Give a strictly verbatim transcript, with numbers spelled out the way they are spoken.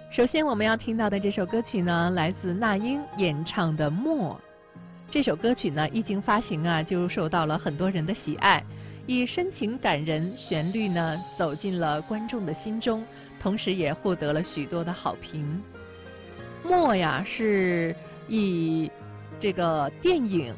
首先我们要听到的这首歌曲呢，来自那英演唱的《默》。这首歌曲呢，一经发行啊，就受到了很多人的喜爱，以深情感人旋律呢，走进了观众的心中，同时也获得了许多的好评。《默》呀，是以这个电影